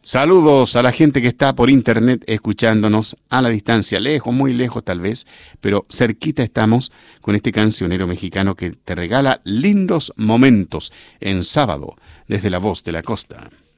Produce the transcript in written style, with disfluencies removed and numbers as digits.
Saludos a la gente que está por internet escuchándonos a la distancia, lejos, muy lejos tal vez, pero cerquita estamos con este cancionero mexicano que te regala lindos momentos en sábado desde La Voz de la Costa.